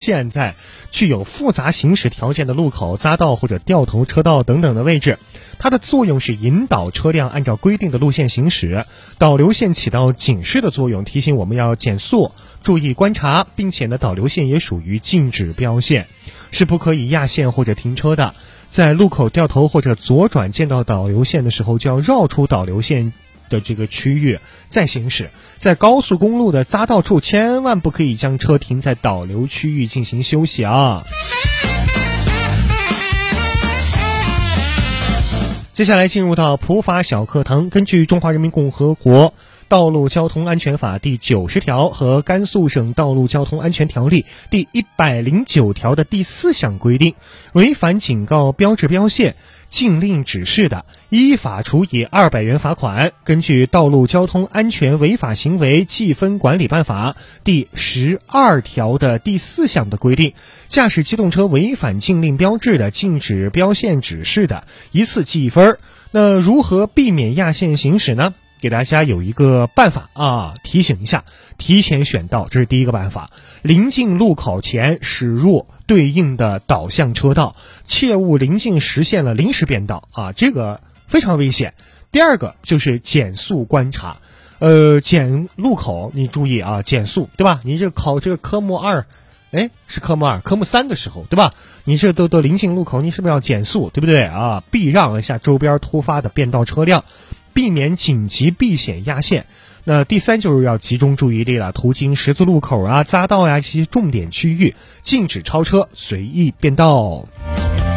现在具有复杂行驶条件的路口、匝道或者掉头车道等等的位置。它的作用是引导车辆按照规定的路线行驶，导流线起到警示的作用，提醒我们要减速，注意观察，并且呢，导流线也属于禁止标线，是不可以压线或者停车的。在路口掉头或者左转见到导流线的时候，就要绕出导流线的这个区域再行驶。在高速公路的匝道处，千万不可以将车停在导流区域进行休息啊。接下来进入到普法小课堂。根据《中华人民共和国道路交通安全法》第90条和甘肃省道路交通安全条例第109条的第4项规定，违反警告标志标线、禁令指示的，依法处以200元罚款。根据《道路交通安全违法行为记分管理办法》第12条的第4项的规定，驾驶机动车违反禁令标志的、禁止标线指示的，依次记1分。那如何避免压线行驶呢？给大家有一个办法啊，提醒一下，提前选道，这是第一个办法。临近路口前驶入对应的导向车道，切勿临近实现了临时变道啊，这个非常危险。第二个就是减速观察，减路口你注意啊，减速，对吧？你这考这个科目2，是科目2，科目3的时候，对吧？你这都临近路口，你是不是要减速，对不对啊？避让一下周边突发的变道车辆，避免紧急避险压线。那第3就是要集中注意力了，途经十字路口啊、匝道呀这些重点区域，禁止超车，随意变道。